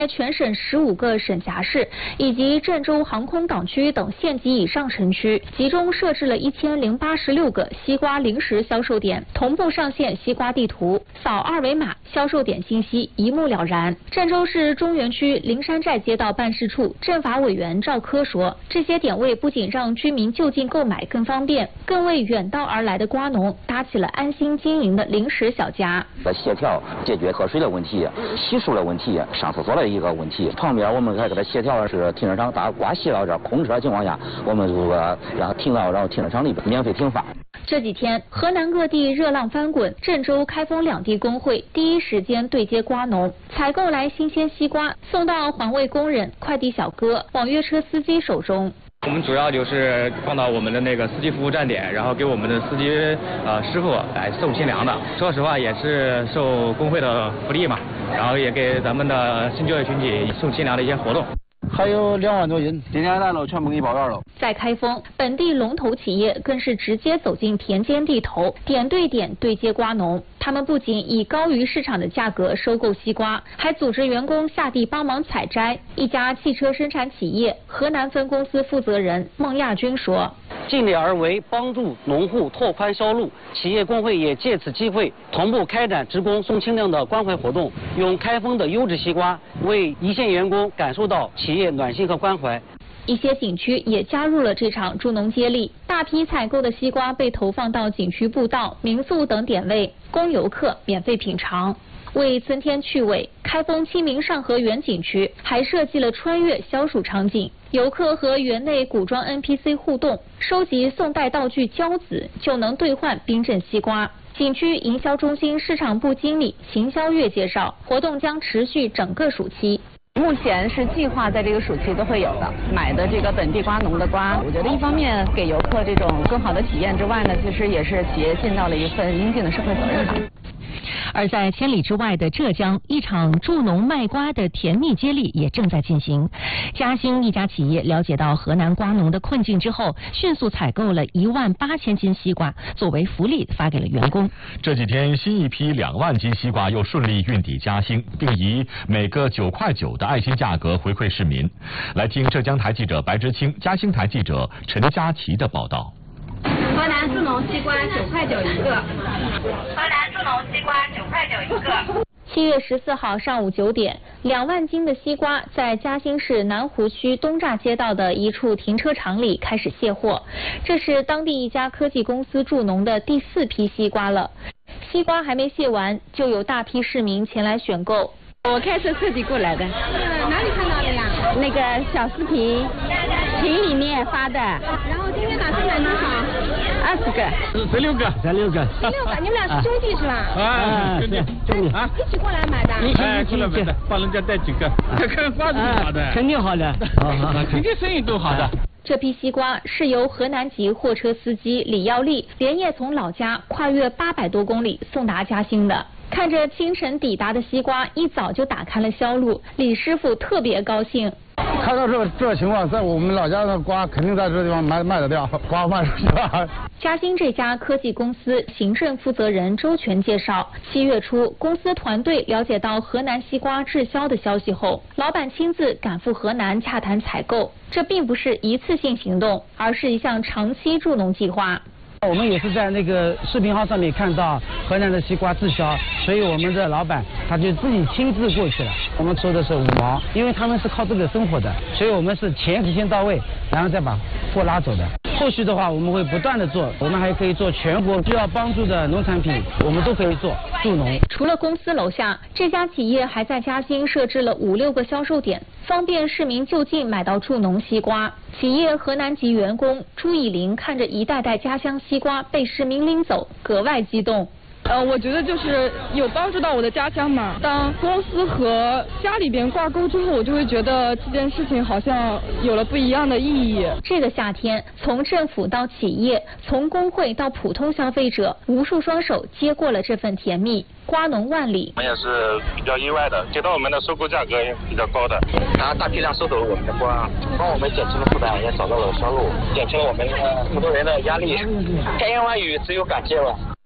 全省15个省辖市以及郑州航空港区等县级以上城区，集中设置了1086个西瓜临时销售点，同步上线西瓜地图，扫二维码，销售点信息一目了然。郑州市中原区灵山寨街道办事处政法委员赵科说，这些点位不仅让居民就近购买更方便，更为远道而来的瓜农搭起了安心经营的临时小家。 协调解决喝水的问题、洗漱的问题、上厕所的一个问题。旁边我们还给他协调的是停车场，大瓜卸到这儿空车的情况下，我们如果让他停到停车场里边免费停放。 这几天，河南各地热浪翻滚，郑州、开封两地工会第一时间对接瓜农，采购来新鲜西瓜，送到环卫工人、快递小哥、网约车司机手中。 我们主要就是放到我们的那个司机服务站点，然后给我们的司机师傅来送新粮的。说实话，也是受工会的福利嘛，然后也给咱们的新就业群体送新粮的一些活动。 还有2万多斤，今天来了，全部给你报员了。 在开封，本地龙头企业更是直接走进田间地头，点对点对接瓜农。他们不仅以高于市场的价格收购西瓜，还组织员工下地帮忙采摘。一家汽车生产企业河南分公司负责人孟亚军说：“ 尽力而为，帮助农户拓宽销路。企业工会也借此机会同步开展职工送清粮的关怀活动，用开封的优质西瓜为一线员工感受到企业暖心和关怀。” 一些景区也加入了这场助农接力，大批采购的西瓜被投放到景区步道、民宿等点位，供游客免费品尝。为增添趣味，开封清明上河园景区还设计了穿越消暑场景，游客和园内古装 NPC 互动，收集宋代道具胶子就能兑换冰镇西瓜。景区营销中心市场部经理邢霄月介绍，活动将持续整个暑期。 目前是计划在这个暑期都会有的，买的这个本地瓜农的瓜，我觉得一方面给游客这种更好的体验之外呢，其实也是企业尽到了一份应尽的社会责任。 而在千里之外的浙江，一场助农卖瓜的甜蜜接力也正在进行。嘉兴一家企业了解到河南瓜农的困境之后，迅速采购了18000斤西瓜，作为福利发给了员工。 这几天，新一批2万斤西瓜又顺利运抵嘉兴，并以每个9.9块的爱心价格回馈市民。来听浙江台记者白之清、嘉兴台记者陈佳琪的报道。 河南助农西瓜9.9块一个。河南助农西瓜9.9块一个。 7月14号上午9点，2万斤的西瓜在嘉兴市南湖区东栅街道的一处停车场里开始卸货。这是当地一家科技公司助农的第4批西瓜了。西瓜还没卸完，就有大批市民前来选购。 我开车特地过来的。 哪里看到的呀？ 那个小视频群里面发的。 然后今天哪次买呢？好 ，20个 ，16个，16个。 16个，你们俩是兄弟是吧？ 兄弟啊！ 一起过来买的。 一起过来买的，帮人家带几个，看瓜子好的，肯定好的，肯定生意都好的。 这批西瓜是由河南籍货车司机李耀利连夜从老家跨越800多公里送达嘉兴的。看着清晨抵达的西瓜，一早就打开了销路，李师傅特别高兴。 看到这情况，在我们老家的瓜肯定在这地方卖得掉，瓜卖出去了。 嘉兴这家科技公司行政负责人周全介绍，7月初，公司团队了解到河南西瓜滞销的消息后，老板亲自赶赴河南洽谈采购。这并不是一次性行动，而是一项长期助农计划。 我们也是在那个视频号上面看到河南的西瓜滞销，所以我们的老板他就自己亲自过去了。我们收的是5毛，因为他们是靠这个生活的，所以我们是钱提前到位，然后再把货拉走的。后续的话，我们会不断的做，我们还可以做全国需要帮助的农产品，我们都可以做助农。 除了公司楼下，这家企业还在嘉兴设置了5、6个销售点，方便市民就近买到助农西瓜。企业河南籍员工朱以林看着一袋袋家乡西瓜被市民拎走，格外激动。 我觉得就是有帮助到我的家乡嘛。当公司和家里边挂钩之后，我就会觉得这件事情好像有了不一样的意义。 这个夏天，从政府到企业，从工会到普通消费者，无数双手接过了这份甜蜜。瓜农万里， 我们也是比较意外的，接到我们的收购价格也比较高的，然后大批量收走了我们的瓜，帮我们减轻了负担，也找到了销路，减轻了我们普通人的压力。千言万语只有感谢了。